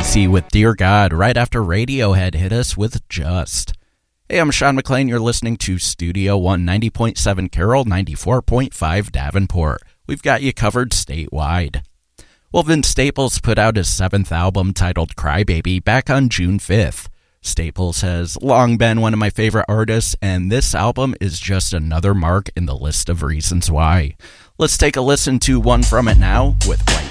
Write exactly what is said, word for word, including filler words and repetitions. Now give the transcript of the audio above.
C with Dear God right after Radiohead hit us with Just. Hey, I'm Sean McLean. You're listening to Studio one ninety point seven Carroll, ninety-four point five Davenport. We've got you covered statewide. Well, Vince Staples put out his seventh album titled Crybaby back on June fifth. Staples has long been one of my favorite artists, and this album is just another mark in the list of reasons why. Let's take a listen to one from it now with White